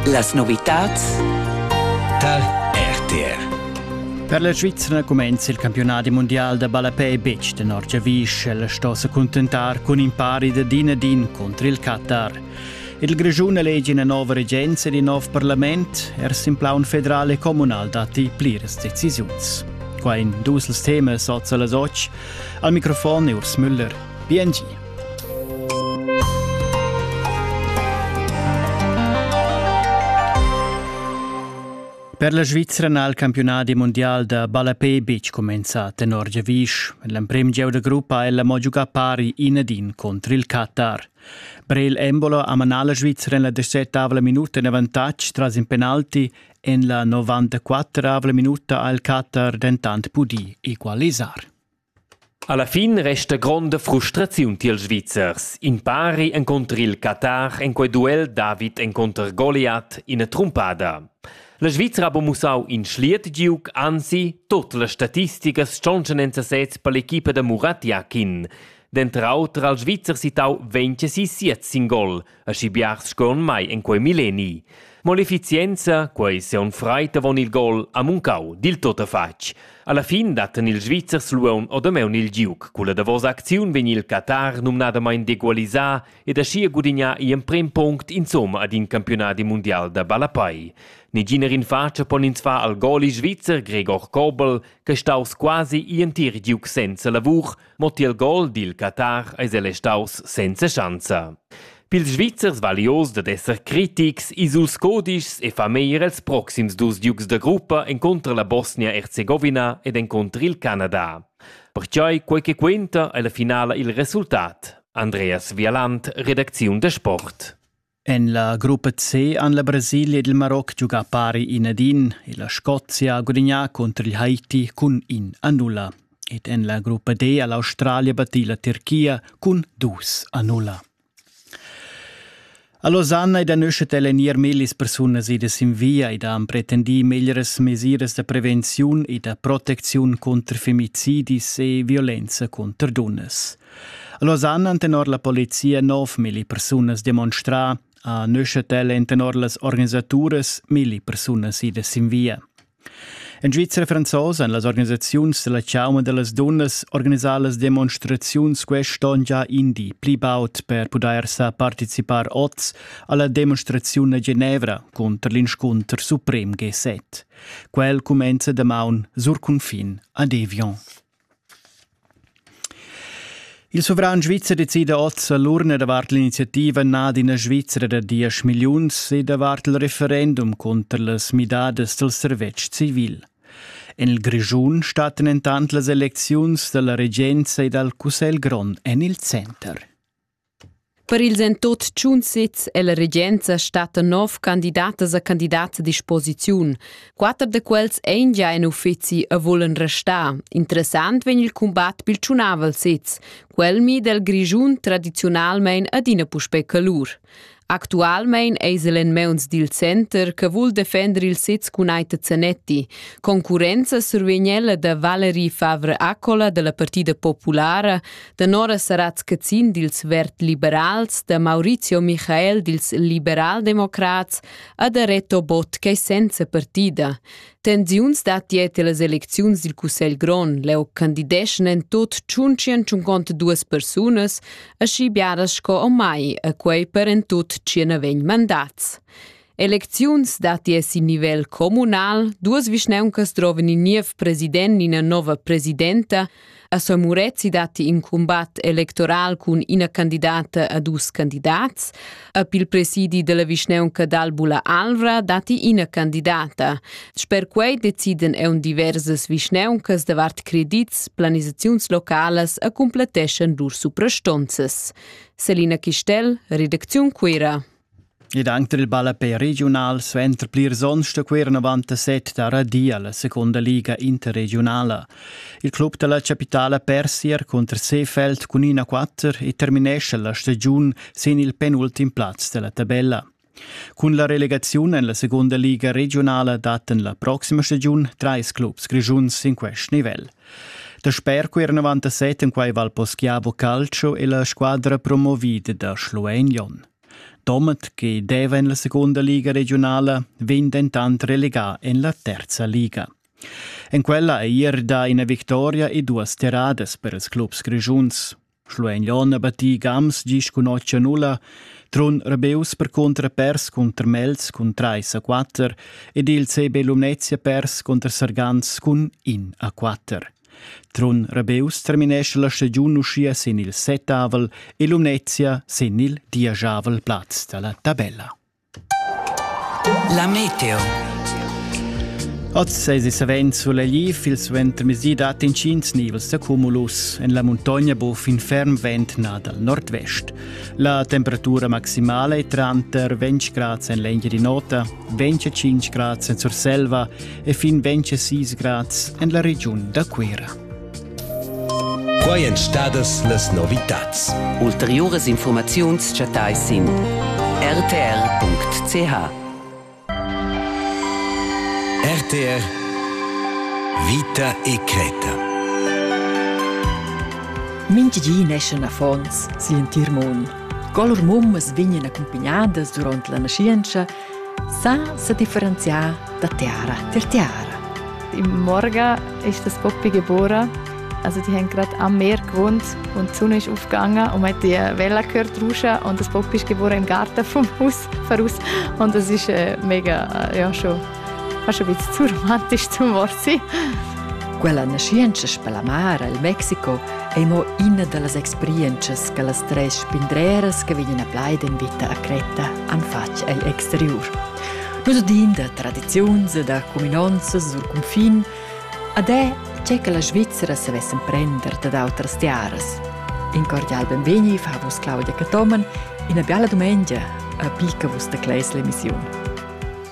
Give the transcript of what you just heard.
Las novitats da RTR. Per la Svizzera comincia il campionato mondiale da Balapei Beach de Norgevisch e la sto a contentar con impari da din contro il Qatar. Il Grigione legge una nuova regenza di nuovo Parlamento in plan federale e comunale dati plires decisioni. Qua in dusels tema sozza la soc, al microfono Urs Müller, BNG. Per la Svizzera il campionato mondiale da Balapei Beach cominciato a Norgevisch. L'imprimo gioco di gruppo è la gioca pari in Adin contro il Qatar. Brel Embolo ha manato la Svizzera nella 17ª minuta in vantaggio tras un penalti e nella 94ª minuta al Qatar dentant pudi equalizzare. Alla fin resta grande frustrazione til Svizzers. In pari contro il Qatar in quel duel David contro Goliath in una trompada. La Svizzera ha musau in schliet giug, anzi, tutte le statistiche stonchen sets per l'equipa de Murat Yakin. D'entre autres, al Svizzer si tau 26 gol, a scibiars scon mai in quei millenni. Ma l'efficienza, quei se un freita von il gol, a muncau, dil tota fac. Alla fin daten il Svizzer sluon o dameun il giug, culla davos acziun vegn il Qatar numnada main degualisà ed a scia gudigna i un prim punct insomma ad in campionati mondial da Balapei. Neginer in faccia pon ins fa al goli Svizzer Gregor Kobel, che staus quasi i entir giug senza lavur, moti il gol dil Qatar eis ele staus senza chanza. Pils Svizzers valios de esser critics, isuls codis e fa meir els proxims dus giugs de gruppa contra la Bosnia-Herzegovina ed contra il Canada. Perciò quel che quenta è la finale il risultat. Andreas Vialant, redazione de Sport. En la gruppa C han la Brasilia ed il Marocco gioca pari in Adin e la Scozia guadagna contro il Haiti con in annulla. Ed en la gruppa D all'Australia battì la Turchia con 2-0. A Lausanne ed a nuscetele nier millis personas idas in via ed han pretendi meglieres mesiras de prevenziun e de proteziun contra femicidis e violenza contra donnas. A Lausanne han tenor la polizia 9.000 personas demonstra, a nuscetele en tenor las organizaturas 1.000 personas idas in via. In Svizzera franzosa, las organisaziuns de la ciauma de las donnas organisa las demonstraziuns queston già indi plibaut per poder-sa participar oz alla demonstrazione a Ginevra contro l'inscontr suprem G7. Quel comenza da maun sur confin ad Evian. Il sovran Svizzer decide oggi all'urna davart l'iniziativa nata in Svizzera da 10 milioni e davart il referendum contro le midades del servizio civil. En il Grigiun staten intant las elecziuns della regenza e dal Cussel Gron en il center. Per ils en tot sits e la regenza stata 9 candidatas a candidats a disposiziun. 4 de quels ein già in uffizi a volen restar. Interessant vegn il combat pil ciunavel sits, quel mi del Grigiun tradizionalmein adina puspe calur. Actualmein eis elen meuns dil center che vul defender il sits cun aita Zanetti. Concurenza survegnella da Valerie Favre-Accola della Partida Populara, da Nora Saratz-Cazzin dils Vert Liberals, da Maurizio Michael dils Liberal-Democrats e da Reto Bott che senza partida. Tensiuns dati et las elecziuns dil Cussel Gron, leu candideschen en tot 552 personas, a scibiaras sco o mai, a quei per en tot 5 mandats. Elecziuns dati es in nivel comunal, 2 visneuncas troven in niev president in a nova presidenta, a sua murezzi dati in combat electoral cun ina candidata a 2 candidats, a pil presidi della visneunca d'Albula Alvra dati ina candidata. Sper quei deciden eun diversas visneuncas davart credits, planizaziuns localas a completeschen lur suprastonzas. Selina Kistel, redacziun Quera. Ed anche il Balapei regional sventer plir sonsta quer 97 da radia la seconda liga interregionale. Il club della capitale persier contro Seefeld con una 4 e terminesce la stagione sin il penultim platz della tabella. Con la relegazione nella seconda liga regionale daten la prossima stagione 3 clubs grigiuns in questo livello. Da Sperquer 97 in quai Valposchiavo Calcio e la squadra promovida da Schluenion. Domet, che deva in la seconda liga regionale, vinda intant relegà in la terza liga. In quella è ieri da una vittoria e 2 sterades per ils clubs grigiuns. Schluenglion batti Gams gis con 8-0, Tron Rebeus per contra pers contra Mels con 3-4 ed il CB Lumnezia pers contra Sargans con 1-4. Tron Rebeus terminesce la stagione uscia sin il 7vel e Lumnezia sin il 10vel plaz della tabella. La meteo. Oggi si savent sulle Liv, il suenter mesi dat in 5 nivels da cumulus. En la montagna buff in ferm vent na dal nord-vest. La temperatura maximale è 30-20 gradi in legna di nota, 25 gradi in Surselva e fin 26 gradi in la regione da Quera. Quai en stadas las novitats. Ulteriores informaziuns chatais in rtr.ch. RTR Vita e Creta. Mingi neschen a fons, si in Tirmon. Color mummas vignen accompagnadas durant la nascienza, sa differenziar da Tiara ter Tiara. Im Morgen ist das Poppy geboren. Also die haben gerade am Meer gewohnt und die Sonne ist aufgegangen und man hat die Welle gehört rauschen und das Poppy ist geboren im Garten vom Haus voraus. Und das ist mega, schon fast ein bisschen zu romantisch zum Wort sein. Quella nascienza per la mare, il Mexico, è una delle esperienze che le tre spindreres che vengono a plaida in vita a Creta hanno fatto all'esterior. Noi abbiamo tradizioni e comunanze sul confine, ed è c'è che la Svizzera si avesse prendere da altre terre. In cordial benveni fa vos Claudia Catomen in una bella domenica a picca vos da Claes l'emissione.